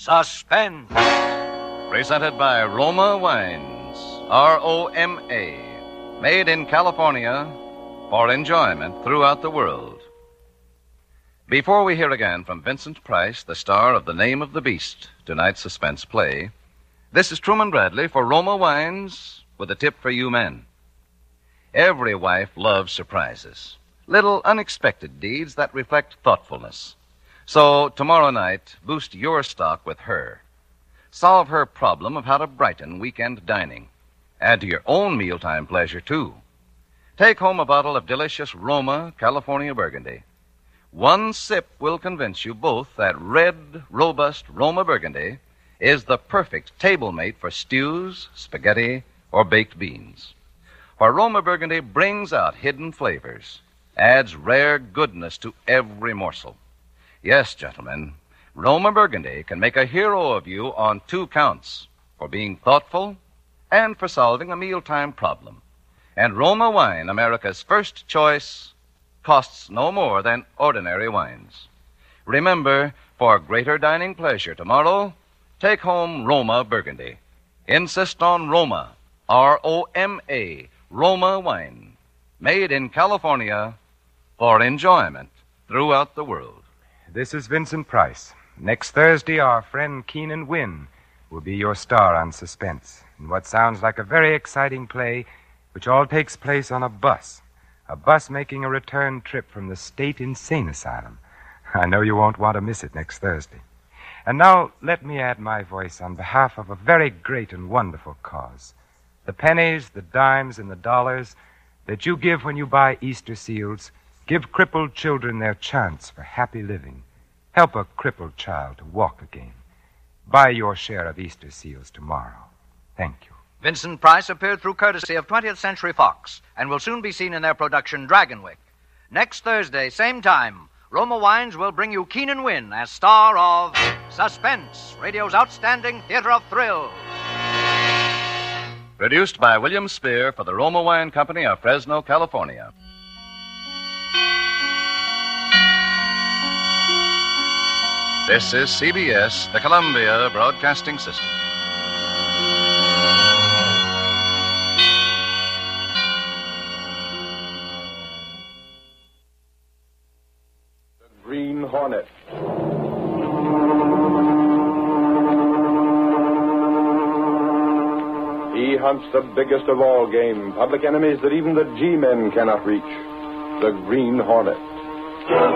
Suspense. Presented by Roma Wines, R-O-M-A, made in California for enjoyment throughout the world. Before we hear again from Vincent Price, the star of The Name of the Beast, tonight's suspense play, this is Truman Bradley for Roma Wines with a tip for you men. Every wife loves surprises, little unexpected deeds that reflect thoughtfulness. So tomorrow night, boost your stock with her. Solve her problem of how to brighten weekend dining. Add to your own mealtime pleasure, too. Take home a bottle of delicious Roma California Burgundy. One sip will convince you both that red, robust Roma Burgundy is the perfect table mate for stews, spaghetti, or baked beans. For Roma Burgundy brings out hidden flavors, adds rare goodness to every morsel. Yes, gentlemen, Roma Burgundy can make a hero of you on 2 counts, for being thoughtful and for solving a mealtime problem. And Roma Wine, America's first choice, costs no more than ordinary wines. Remember, for greater dining pleasure tomorrow, take home Roma Burgundy. Insist on Roma, R-O-M-A, Roma Wine, made in California for enjoyment throughout the world. This is Vincent Price. Next Thursday, our friend Keenan Wynn will be your star on Suspense in what sounds like a very exciting play, which all takes place on a bus making a return trip from the State Insane Asylum. I know you won't want to miss it next Thursday. And now, let me add my voice on behalf of a very great and wonderful cause. The pennies, the dimes, and the dollars that you give when you buy Easter seals give crippled children their chance for happy living. Help a crippled child to walk again. Buy your share of Easter seals tomorrow. Thank you. Vincent Price appeared through courtesy of 20th Century Fox and will soon be seen in their production Dragonwick. Next Thursday, same time, Roma Wines will bring you Keenan Wynn as star of Suspense, radio's outstanding theater of thrills. Produced by William Spear for the Roma Wine Company of Fresno, California. This is CBS, the Columbia Broadcasting System. The Green Hornet. He hunts the biggest of all game, public enemies that even the G-men cannot reach. The Green Hornet.